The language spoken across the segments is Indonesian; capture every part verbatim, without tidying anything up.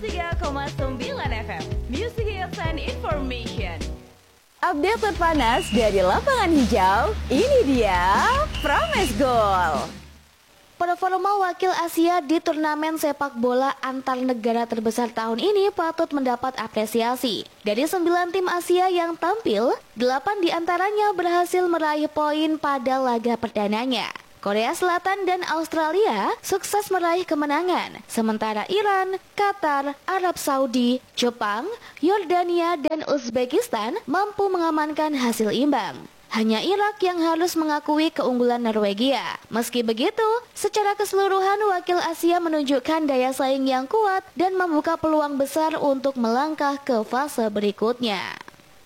tiga koma sembilan F M, Music Hits and Information. Update terpanas dari lapangan hijau, ini dia Promise Goal. Performa wakil Asia di turnamen sepak bola antar negara terbesar tahun ini patut mendapat apresiasi. Dari sembilan tim Asia yang tampil, delapan diantaranya berhasil meraih poin pada laga perdananya. Korea Selatan dan Australia sukses meraih kemenangan, sementara Iran, Qatar, Arab Saudi, Jepang, Yordania, dan Uzbekistan mampu mengamankan hasil imbang. Hanya Irak yang harus mengakui keunggulan Norwegia. Meski begitu, secara keseluruhan wakil Asia menunjukkan daya saing yang kuat dan membuka peluang besar untuk melangkah ke fase berikutnya.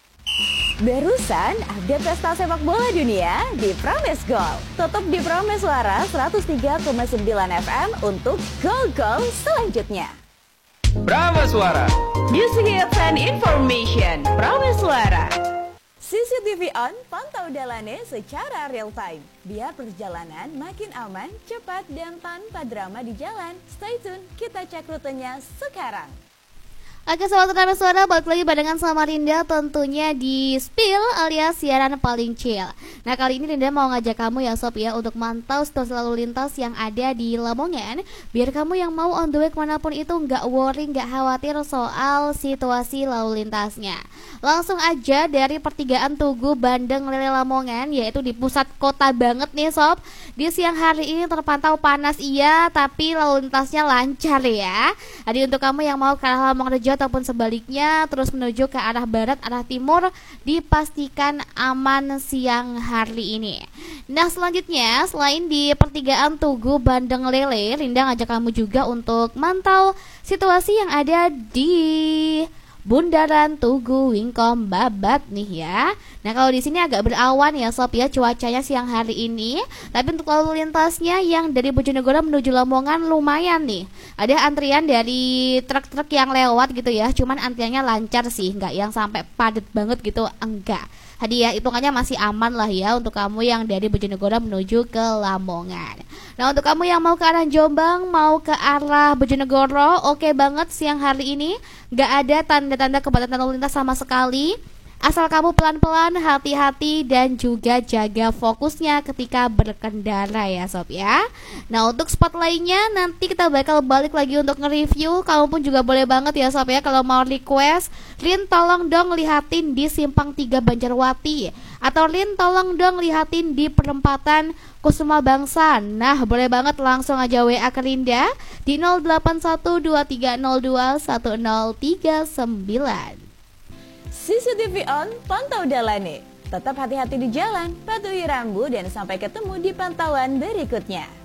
Barusan update pesta sepak bola dunia di Promise Goal. Tutup di Promise Suara seratus tiga koma sembilan F M untuk gol-gol selanjutnya. Promise Suara, Music Hits and Information. Promise Suara. C C T V on, pantau dalannya secara real time. Biar perjalanan makin aman, cepat, dan tanpa drama di jalan. Stay tune, kita cek rutenya sekarang. Oke sobat Promise Suara, balik lagi barengan sama Rinda tentunya di Spill alias siaran paling chill. Nah kali ini Rinda mau ngajak kamu ya sob ya untuk mantau situasi lalu lintas yang ada di Lamongan. Biar kamu yang mau on the way kemanapun itu nggak worry, nggak khawatir soal situasi lalu lintasnya. Langsung aja dari pertigaan Tugu Bandeng Lele Lamongan, yaitu di pusat kota banget nih sob. Di siang hari ini terpantau panas iya, tapi lalu lintasnya lancar ya. Jadi untuk kamu yang mau ke arah Lamongan Rejo ataupun sebaliknya terus menuju ke arah barat, arah timur dipastikan aman siang hari ini. Nah selanjutnya selain di pertigaan Tugu Bandeng Lele, Rinda ngajak kamu juga untuk mantau situasi yang ada di Bundaran Tugu Wingkom Babat nih ya. Nah kalau di sini agak berawan ya sob ya cuacanya siang hari ini. Tapi untuk lalu lintasnya yang dari Bojonegoro menuju Lamongan lumayan nih. Ada antrian dari truk-truk yang lewat gitu ya. Cuman antriannya lancar sih, nggak yang sampai padat banget gitu, enggak. Hadiah hitungannya masih aman lah ya untuk kamu yang dari Bojonegoro menuju ke Lamongan. Nah untuk kamu yang mau ke arah Jombang, mau ke arah Bojonegoro, oke okay banget siang hari ini. Gak ada tanda-tanda kepadatan lalu lintas sama sekali. Asal kamu pelan-pelan, hati-hati, dan juga jaga fokusnya ketika berkendara ya sob ya. Nah untuk spot lainnya nanti kita bakal balik lagi untuk nge-review. Kamu pun juga boleh banget ya sob ya kalau mau request, Rin tolong dong lihatin di Simpang tiga Banjarwati, atau Rin tolong dong lihatin di perempatan Kusuma Bangsa. Nah boleh banget langsung aja W A ke Rinda di nol delapan satu dua tiga nol dua satu nol tiga sembilan. C C T V on, pantau dalannya. Tetap hati-hati di jalan, patuhi rambu, dan sampai ketemu di pantauan berikutnya.